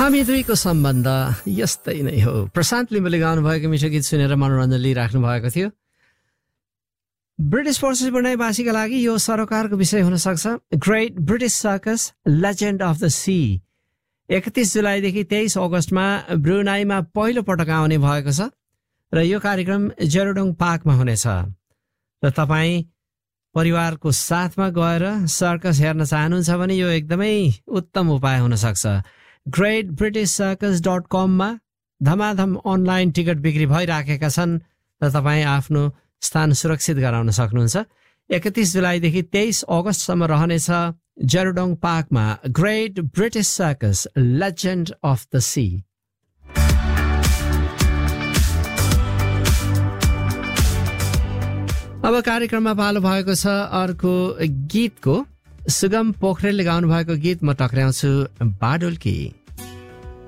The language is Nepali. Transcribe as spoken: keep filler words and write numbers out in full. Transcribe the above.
हामी दुईको सम्बन्ध यस्तै नै हो। प्रशान्त लिम्बुले गाउनु भएको मिठो गीत सुनेर मनोरञ्जन लिइराख्नु भएको थियो। ब्रिटिस फोर्सेस ब्रुनाईवासीका लागि यो सरोकारको विषय हुन सक्छ। Great British circus legend of the C एकतीस जुलाईदेखि तेइस अगस्तमा ब्रुनाईमा पहिलो पटक आउने भएको छ र यो कार्यक्रम जेरोडोङ पार्कमा हुनेछ र तपाईँ परिवारको साथमा गएर सर्कस हेर्न चाहनुहुन्छ भने यो एकदमै उत्तम उपाय हुन सक्छ। ग्रेट ब्रिटिस सर्कस डट कममा धमाधम अनलाइन टिकट बिक्री भइराखेका छन् र तपाईँ आफ्नो स्थान सुरक्षित गराउन सक्नुहुन्छ। एकतीस जुलाईदेखि तेइस अगस्तसम्म रहनेछ जेरोडोङ पार्कमा great British circus legend of the C. अब कार्यक्रममा पालो भएको छ अर्को गीतको। सुगम पोखरेलले गाउनु भएको गीत म टक्राउँछु बाडुल्की।